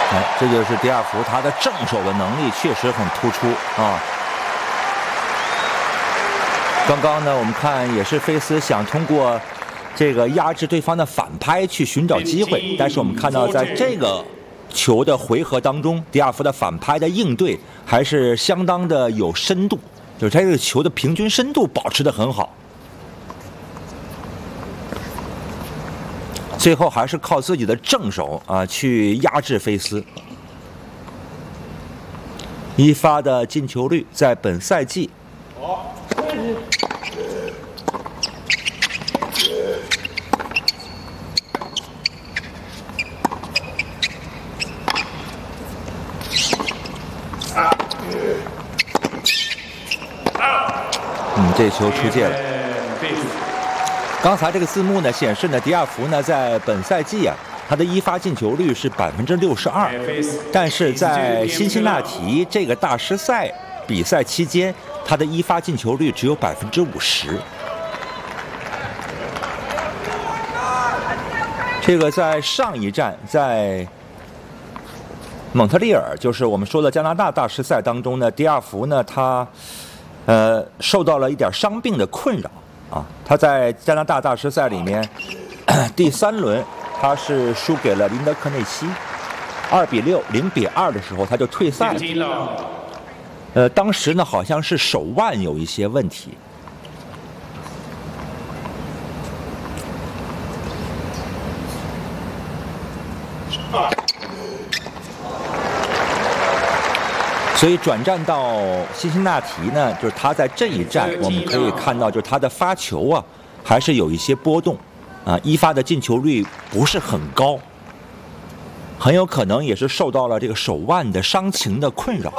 哎，这就是迪亚福，他的正手的能力确实很突出啊。刚刚呢，我们看也是菲斯想通过这个压制对方的反拍去寻找机会，但是我们看到在这个球的回合当中，迪亚福的反拍的应对还是相当的有深度，就是他这个球的平均深度保持得很好。最后还是靠自己的正手啊去压制菲斯。一发的进球率在本赛季。这球出界了。刚才这个字幕呢显示呢，迪亚福呢在本赛季啊，他的一发进球率是62%，但是在辛辛那提这个大师赛比赛期间，他的一发进球率只有50%。这个在上一站在蒙特利尔，就是我们说的加拿大大师赛当中呢，迪亚福呢他受到了一点伤病的困扰啊。他在加拿大大师赛里面第3轮他是输给了林德克内西，2-6、0-2的时候他就退赛了。当时呢好像是手腕有一些问题。所以转战到辛辛那提呢，就是他在这一站，我们可以看到，就是他的发球啊，还是有一些波动，啊，一发的进球率不是很高，很有可能也是受到了这个手腕的伤情的困扰。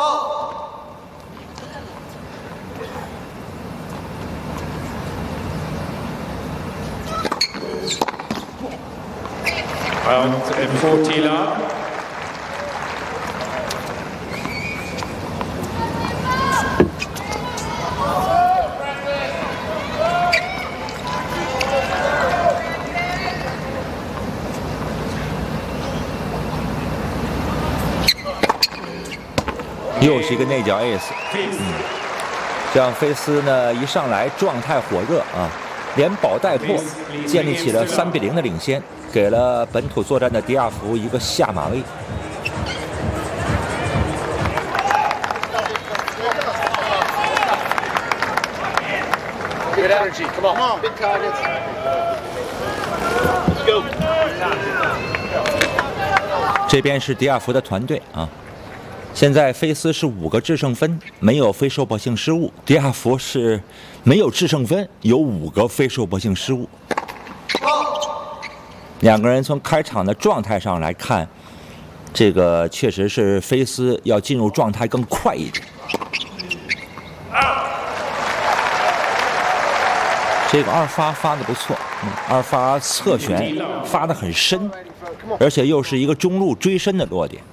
又是一个内角 ace， 这样菲斯呢一上来状态火热啊，连保带破，建立起了3-0的领先，给了本土作战的迪亚福一个下马威。 Good energy, come on, big targets. Let's go. 这边是迪亚福的团队啊。现在菲斯是5个制胜分，没有非受迫性失误；迪亚福是没有制胜分，有5个非受迫性失误。两个人从开场的状态上来看，这个确实是菲斯要进入状态更快一点。这个2发发得不错，2发侧旋发得很深，而且又是一个中路追身的落点。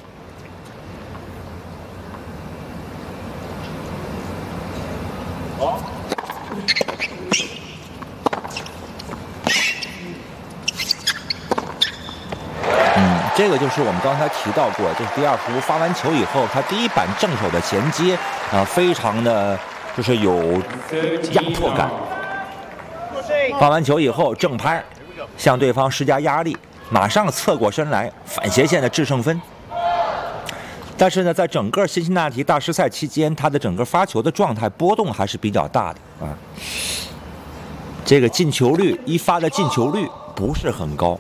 这个就是我们刚才提到过，就是迪亚福发完球以后，他第一板正手的衔接啊，非常的就是有压迫感。发完球以后正拍，向对方施加压力，马上侧过身来反斜线的制胜分。但是呢，在整个辛辛那提大师赛期间，他的整个发球的状态波动还是比较大的啊。这个进球率，一发的进球率不是很高。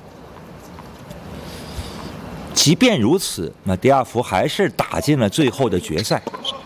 即便如此，那迪亚福还是打进了最后的决赛。